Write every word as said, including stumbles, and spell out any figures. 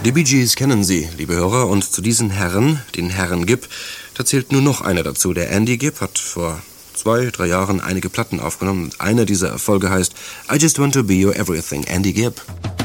Die Bee Gees kennen Sie, liebe Hörer, und zu diesen Herren, den Herren Gibb, da zählt nur noch einer dazu. Der Andy Gibb hat vor zwei, drei Jahren einige Platten aufgenommen. Einer dieser Erfolge heißt I Just Want to Be Your Everything, Andy Gibb.